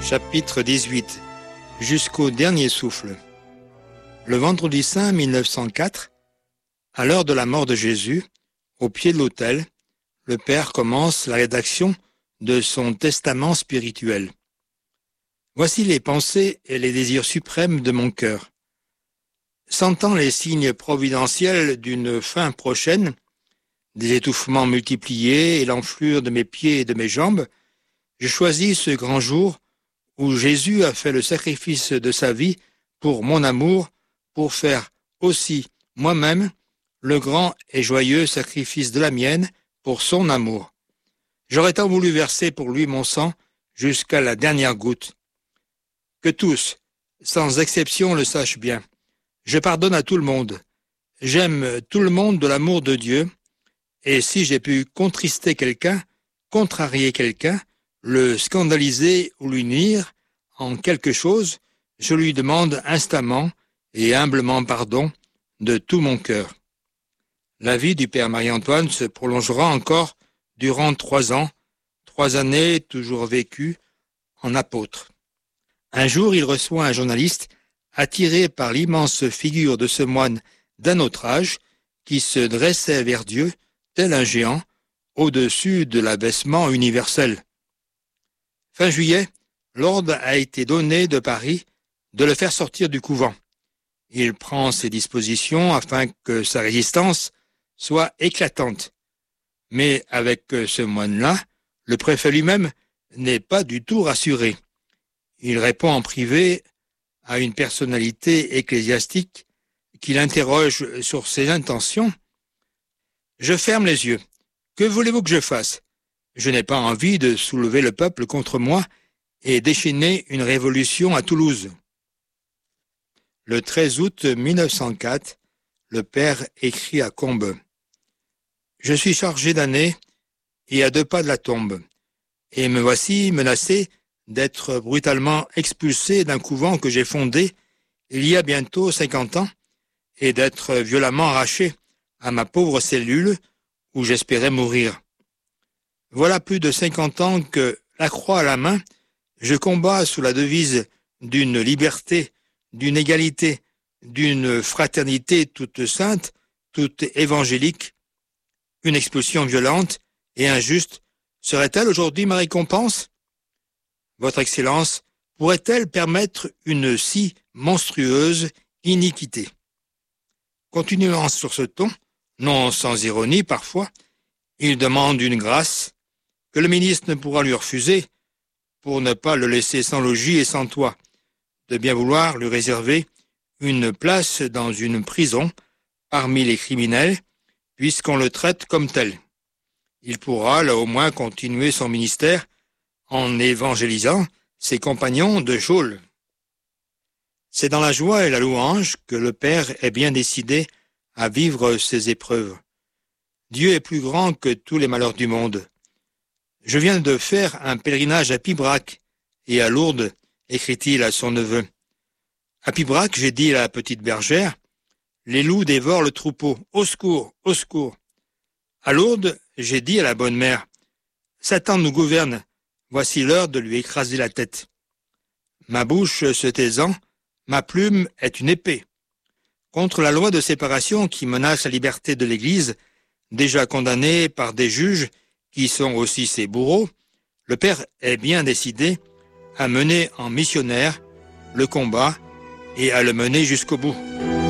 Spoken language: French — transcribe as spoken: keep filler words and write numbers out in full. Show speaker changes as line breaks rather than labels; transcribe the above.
Chapitre dix-huit. Jusqu'au dernier souffle. Le vendredi saint mille neuf cent quatre, à l'heure de la mort de Jésus, au pied de l'autel, le Père commence la rédaction de son testament spirituel. Voici les pensées et les désirs suprêmes de mon cœur. Sentant les signes providentiels d'une fin prochaine, des étouffements multipliés et l'enflure de mes pieds et de mes jambes, je choisis ce grand jour où Jésus a fait le sacrifice de sa vie pour mon amour, pour faire aussi moi-même le grand et joyeux sacrifice de la mienne pour son amour. J'aurais tant voulu verser pour lui mon sang jusqu'à la dernière goutte. Que tous, sans exception, le sachent bien. Je pardonne à tout le monde. J'aime tout le monde de l'amour de Dieu. Et si j'ai pu contrister quelqu'un, contrarier quelqu'un, le scandaliser ou lui nuire en quelque chose, je lui demande instamment et humblement pardon de tout mon cœur. La vie du Père Marie-Antoine se prolongera encore durant trois ans, trois années toujours vécues en apôtre. Un jour, il reçoit un journaliste attiré par l'immense figure de ce moine d'un autre âge qui se dressait vers Dieu tel un géant au-dessus de l'abaissement universel. Fin juillet, l'ordre a été donné de Paris de le faire sortir du couvent. Il prend ses dispositions afin que sa résistance soit éclatante. Mais avec ce moine-là, le préfet lui-même n'est pas du tout rassuré. Il répond en privé à une personnalité ecclésiastique qui l'interroge sur ses intentions. « Je ferme les yeux. Que voulez-vous que je fasse ? Je n'ai pas envie de soulever le peuple contre moi et déchaîner une révolution à Toulouse. » Le treize août mille neuf cent quatre, le Père écrit à Combes. « Je suis chargé d'années et à deux pas de la tombe, et me voici menacé d'être brutalement expulsé d'un couvent que j'ai fondé il y a bientôt cinquante ans et d'être violemment arraché à ma pauvre cellule où j'espérais mourir. Voilà plus de cinquante ans que, la croix à la main, je combats sous la devise d'une liberté, d'une égalité, d'une fraternité toute sainte, toute évangélique. Une expulsion violente et injuste serait-elle aujourd'hui ma récompense ? Votre Excellence pourrait-elle permettre une si monstrueuse iniquité ? Continuant sur ce ton, non sans ironie parfois, il demande une grâce que le ministre ne pourra lui refuser pour ne pas le laisser sans logis et sans toit, de bien vouloir lui réserver une place dans une prison parmi les criminels, puisqu'on le traite comme tel. Il pourra, là au moins, continuer son ministère en évangélisant ses compagnons de geôle. C'est dans la joie et la louange que le Père est bien décidé à vivre ces épreuves. Dieu est plus grand que tous les malheurs du monde. Je viens de faire un pèlerinage à Pibrac et à Lourdes, écrit-il à son neveu. À Pibrac, j'ai dit à la petite bergère, les loups dévorent le troupeau, au secours, au secours. À Lourdes, j'ai dit à la bonne mère, Satan nous gouverne, voici l'heure de lui écraser la tête. Ma bouche se taisant, ma plume est une épée. Contre la loi de séparation qui menace la liberté de l'Église, déjà condamnée par des juges qui sont aussi ses bourreaux, le Père est bien décidé à mener en missionnaire le combat et à le mener jusqu'au bout.